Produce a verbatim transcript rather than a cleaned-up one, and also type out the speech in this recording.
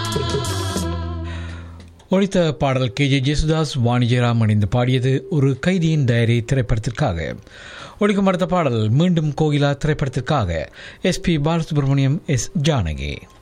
ஒழித்த பாடல் K J Yesudas வாணிஜராம் இணைந்து பாடியது ஒரு கைதியின் டைரி திரைப்படத்திற்காக. ஒழிக்கும் அடுத்த பாடல் மீண்டும் கோகிலா திரைப்படத்திற்காக S B Balasubramaniam, S Janaki.